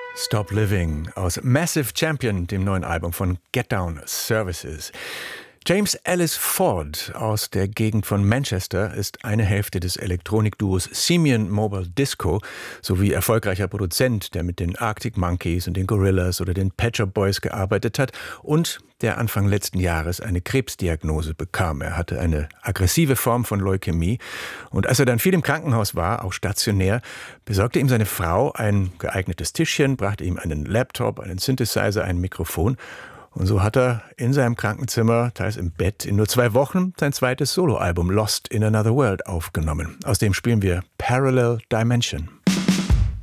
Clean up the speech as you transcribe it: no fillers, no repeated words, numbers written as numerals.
Stop Living aus Massive Champion, dem neuen Album von Get Down Services. James Ellis Ford aus der Gegend von Manchester ist eine Hälfte des Elektronikduos Simian Mobile Disco sowie erfolgreicher Produzent, der mit den Arctic Monkeys und den Gorillaz oder den Pet Shop Boys gearbeitet hat und der Anfang letzten Jahres eine Krebsdiagnose bekam. Er hatte eine aggressive Form von Leukämie und als er dann viel im Krankenhaus war, auch stationär, besorgte ihm seine Frau ein geeignetes Tischchen, brachte ihm einen Laptop, einen Synthesizer, ein Mikrofon. Und so hat er in seinem Krankenzimmer, teils im Bett, in nur 2 Wochen sein zweites Soloalbum Lost in Another World aufgenommen. Aus dem spielen wir Parallel Dimension.